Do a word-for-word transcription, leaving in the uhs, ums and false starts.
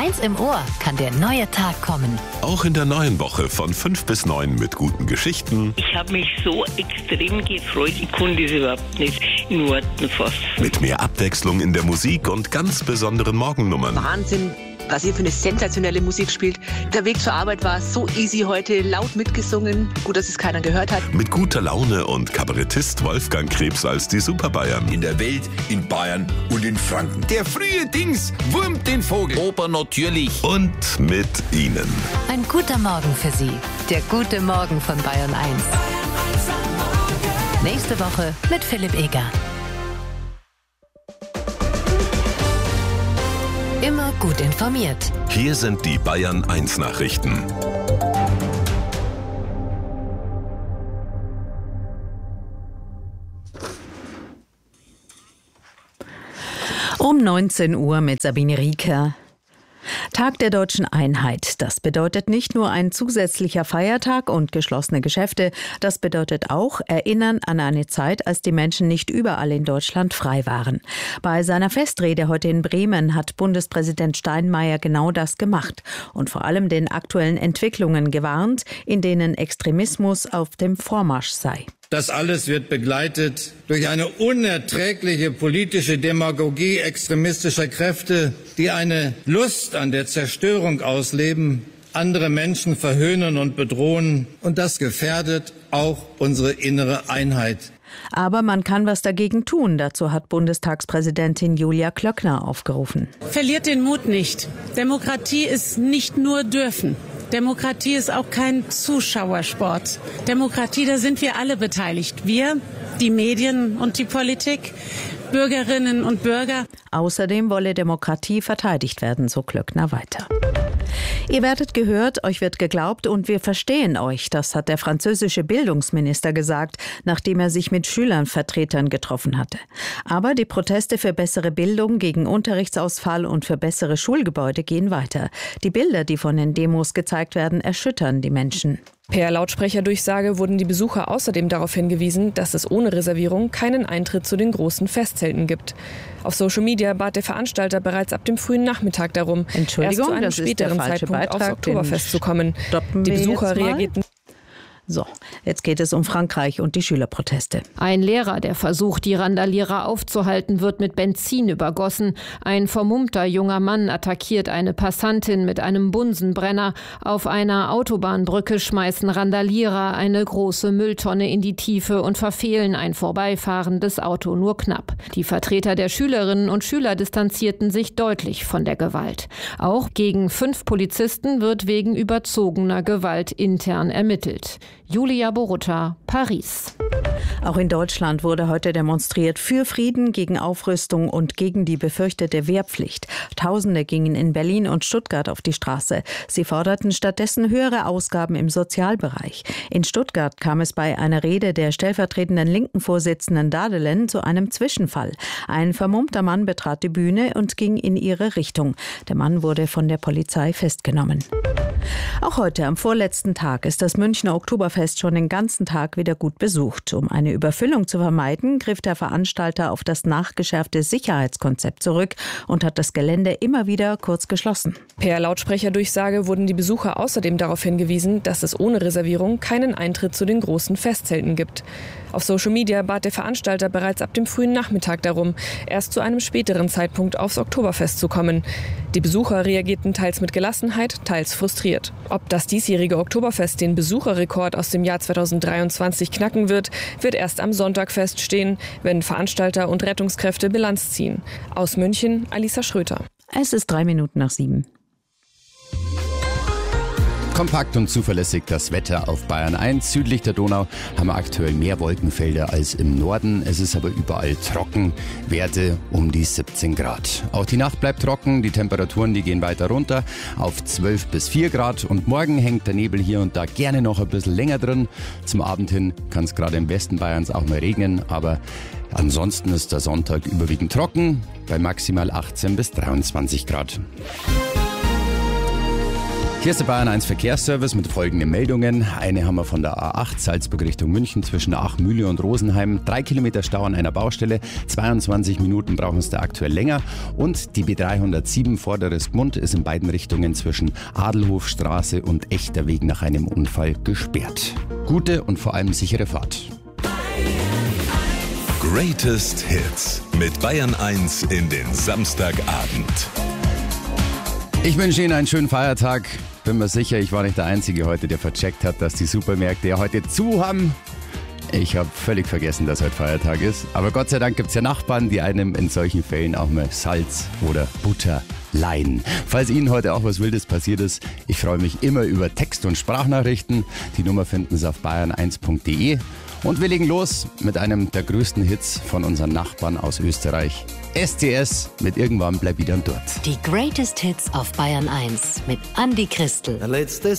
eins im Ohr kann der neue Tag kommen. Auch in der neuen Woche von fünf bis neun mit guten Geschichten. Ich habe mich so extrem gefreut, ich konnte es überhaupt nicht in Worten fassen. Mit mehr Abwechslung in der Musik und ganz besonderen Morgennummern. Wahnsinn, was ihr für eine sensationelle Musik spielt. Der Weg zur Arbeit war so easy heute, laut mitgesungen. Gut, dass es keiner gehört hat. Mit guter Laune und Kabarettist Wolfgang Krebs als die Superbayern. In der Welt, in Bayern und in Franken. Der frühe Dings wurmt den Vogel. Oper natürlich. Und mit Ihnen. Ein guter Morgen für Sie. Der gute Morgen von Bayern eins. Nächste Woche mit Philipp Eger. Immer gut informiert. Hier sind die Bayern eins Nachrichten. Um neunzehn Uhr mit Sabine Rieker. Tag der deutschen Einheit. Das bedeutet nicht nur ein zusätzlicher Feiertag und geschlossene Geschäfte. Das bedeutet auch Erinnern an eine Zeit, als die Menschen nicht überall in Deutschland frei waren. Bei seiner Festrede heute in Bremen hat Bundespräsident Steinmeier genau das gemacht und vor allem den aktuellen Entwicklungen gewarnt, in denen Extremismus auf dem Vormarsch sei. Das alles wird begleitet durch eine unerträgliche politische Demagogie extremistischer Kräfte, die eine Lust an der Zerstörung ausleben, andere Menschen verhöhnen und bedrohen. Und das gefährdet auch unsere innere Einheit. Aber man kann was dagegen tun. Dazu hat Bundestagspräsidentin Julia Klöckner aufgerufen. Verliert den Mut nicht. Demokratie ist nicht nur dürfen. Demokratie ist auch kein Zuschauersport. Demokratie, da sind wir alle beteiligt. Wir, die Medien und die Politik, Bürgerinnen und Bürger. Außerdem wolle Demokratie verteidigt werden, so Klöckner weiter. Ihr werdet gehört, euch wird geglaubt und wir verstehen euch. Das hat der französische Bildungsminister gesagt, nachdem er sich mit Schülervertretern getroffen hatte. Aber die Proteste für bessere Bildung, gegen Unterrichtsausfall und für bessere Schulgebäude gehen weiter. Die Bilder, die von den Demos gezeigt werden, erschüttern die Menschen. Per Lautsprecherdurchsage wurden die Besucher außerdem darauf hingewiesen, dass es ohne Reservierung keinen Eintritt zu den großen Festzelten gibt. Auf Social Media bat der Veranstalter bereits ab dem frühen Nachmittag darum, erst zu einem späteren Zeitpunkt aufs Oktoberfest zu kommen. Die Besucher reagierten. So, jetzt geht es um Frankreich und die Schülerproteste. Ein Lehrer, der versucht, die Randalierer aufzuhalten, wird mit Benzin übergossen. Ein vermummter junger Mann attackiert eine Passantin mit einem Bunsenbrenner. Auf einer Autobahnbrücke schmeißen Randalierer eine große Mülltonne in die Tiefe und verfehlen ein vorbeifahrendes Auto nur knapp. Die Vertreter der Schülerinnen und Schüler distanzierten sich deutlich von der Gewalt. Auch gegen fünf Polizisten wird wegen überzogener Gewalt intern ermittelt. Julia Borutta, Paris. Auch in Deutschland wurde heute demonstriert für Frieden, gegen Aufrüstung und gegen die befürchtete Wehrpflicht. Tausende gingen in Berlin und Stuttgart auf die Straße. Sie forderten stattdessen höhere Ausgaben im Sozialbereich. In Stuttgart kam es bei einer Rede der stellvertretenden linken Vorsitzenden Dadelen zu einem Zwischenfall. Ein vermummter Mann betrat die Bühne und ging in ihre Richtung. Der Mann wurde von der Polizei festgenommen. Auch heute, am vorletzten Tag, ist das Münchner Oktoberfest schon den ganzen Tag wieder gut besucht. Um eine Überfüllung zu vermeiden, griff der Veranstalter auf das nachgeschärfte Sicherheitskonzept zurück und hat das Gelände immer wieder kurz geschlossen. Per Lautsprecherdurchsage wurden die Besucher außerdem darauf hingewiesen, dass es ohne Reservierung keinen Eintritt zu den großen Festzelten gibt. Auf Social Media bat der Veranstalter bereits ab dem frühen Nachmittag darum, erst zu einem späteren Zeitpunkt aufs Oktoberfest zu kommen. Die Besucher reagierten teils mit Gelassenheit, teils frustriert. Ob das diesjährige Oktoberfest den Besucherrekord aus dem Jahr zweitausenddreiundzwanzig knacken wird, wird erst am Sonntag feststehen, wenn Veranstalter und Rettungskräfte Bilanz ziehen. Aus München, Alisa Schröter. Es ist drei Minuten nach sieben. Kompakt und zuverlässig das Wetter auf Bayern eins. Südlich der Donau haben wir aktuell mehr Wolkenfelder als im Norden. Es ist aber überall trocken. Werte um die siebzehn Grad. Auch die Nacht bleibt trocken. Die Temperaturen, die gehen weiter runter auf zwölf bis vier Grad. Und morgen hängt der Nebel hier und da gerne noch ein bisschen länger drin. Zum Abend hin kann es gerade im Westen Bayerns auch mal regnen. Aber ansonsten ist der Sonntag überwiegend trocken bei maximal achtzehn bis dreiundzwanzig Grad. Hier ist der Bayern eins Verkehrsservice mit folgenden Meldungen. Eine haben wir von der A acht Salzburg Richtung München zwischen Achmühle und Rosenheim. Drei Kilometer Stau an einer Baustelle. zweiundzwanzig Minuten brauchen es da aktuell länger. Und die B dreihundertsieben Vorderes Gmund ist in beiden Richtungen zwischen Adelhofstraße und Echter Weg nach einem Unfall gesperrt. Gute und vor allem sichere Fahrt. Greatest Hits mit Bayern eins in den Samstagabend. Ich wünsche Ihnen einen schönen Feiertag. Bin mir sicher, ich war nicht der Einzige heute, der vercheckt hat, dass die Supermärkte ja heute zu haben. Ich habe völlig vergessen, dass heute Feiertag ist. Aber Gott sei Dank gibt es ja Nachbarn, die einem in solchen Fällen auch mal Salz oder Butter leihen. Falls Ihnen heute auch was Wildes passiert ist, ich freue mich immer über Text- und Sprachnachrichten. Die Nummer finden Sie auf bayern eins punkt de. Und wir legen los mit einem der größten Hits von unseren Nachbarn aus Österreich. S C S mit Irgendwann bleib wieder dort. Die Greatest Hits auf Bayern eins mit Andi Christel. Der letzte